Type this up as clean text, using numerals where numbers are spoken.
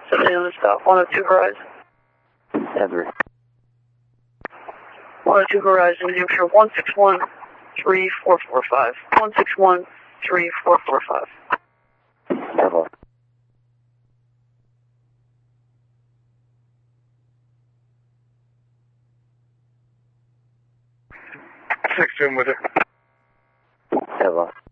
Setting on the stop, 102 Horizon. Everett. 102 Horizon, New Hampshire, 161-3445. 161-3445. Echo. 16 with it. Echo.